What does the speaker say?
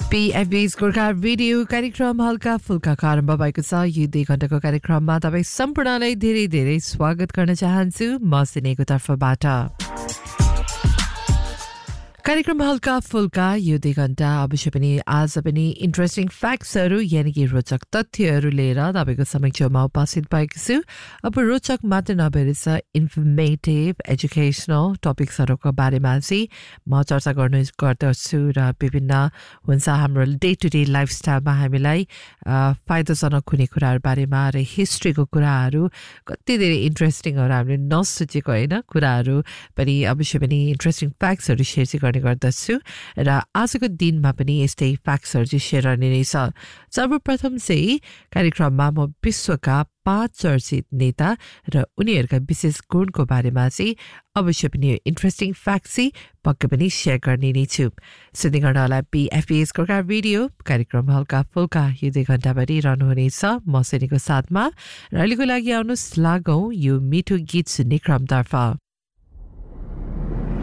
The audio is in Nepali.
PFB's गोर्खा रेडियो कार्यक्रम हल्का फुल्का आरम्भ भएको छ। यो 2 घण्टाको कार्यक्रममा तपाईँ सम्पूर्णलाई धेरै धेरै स्वागत गर्न चाहन्छु म सिनेको तर्फबाट। कार्यक्रम हल्का फुल्का यो 2 घण्टा अवश्य पनि आज पनि इन्ट्रेस्टिङ फ्याक्ट्सहरू यानि कि रोचक तथ्यहरू लिएर तपाईँको समक्षमा उपस्थित भएको छु। अब रोचक मात्र नभएर इन्फर्मेटिभ एजुकेसनल टपिक्सहरूको बारेमा चाहिँ म चर्चा गर्दछु र विभिन्न हुन्छ हाम्रो डे टु डे लाइफस्टाइलमा हामीलाई फाइदाजनक हुने कुराहरू बारेमा र हिस्ट्रीको कुराहरू कति धेरै इन्ट्रेस्टिङहरू हामीले नसोचेको होइन कुराहरू पनि अवश्य पनि इन्ट्रेस्टिङ फ्याक्ट्सहरू सेयर चाहिँ गर्ने गर्दछु र आजको दिनमा पनि यस्तै फ्याक्ट्सहरू चाहिँ सेयर गर्ने रहेछ। सर्वप्रथम चाहिँ कार्यक्रममा म विश्वका 5 चर्चित नेता र उनीहरूका विशेष गुणको बारेमा चाहिँ अवश्य पनि इन्ट्रेस्टिङ फ्याक्ट चाहिँ पक्कै पनि सेयर गर्ने नै छु। सुन्दै गर्न होला PFB's गोर्खा रेडियो कार्यक्रम हल्का फुल्का यो 2 घण्टाभरि रहनुहुनेछ म सुनेको साथमा र अहिलेको लागि आउनुहोस् लागौँ यो मिठो गीत सुन्ने क्रमतर्फ।